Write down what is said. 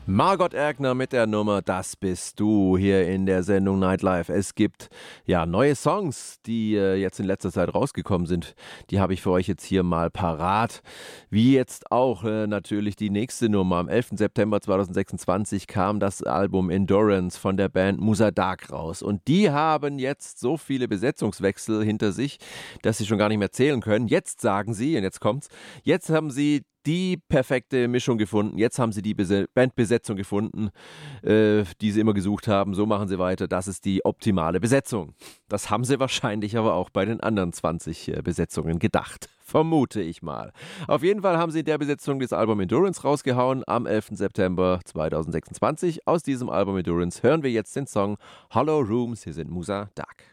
Margot Erkner mit der Nummer Das bist du hier in der Sendung Nightlife. Es gibt ja neue Songs, die jetzt in letzter Zeit rausgekommen sind. Die habe ich für euch jetzt hier mal parat. Wie jetzt auch natürlich die nächste Nummer. Am 11. September 2026 kam das Album Endurance von der Band Musa Dark raus. Und die haben jetzt so viele Besetzungswechsel hinter sich, dass sie schon gar nicht mehr zählen können. Jetzt sagen sie, und jetzt kommt's, jetzt haben sie die perfekte Mischung gefunden. Jetzt haben sie die Bandbesetzung gefunden, die sie immer gesucht haben. So machen sie weiter. Das ist die optimale Besetzung. Das haben sie wahrscheinlich aber auch bei den anderen 20 Besetzungen gedacht. Vermute ich mal. Auf jeden Fall haben sie in der Besetzung das Album Endurance rausgehauen am 11. September 2026. Aus diesem Album Endurance hören wir jetzt den Song Hollow Rooms. Hier sind Musa Dark.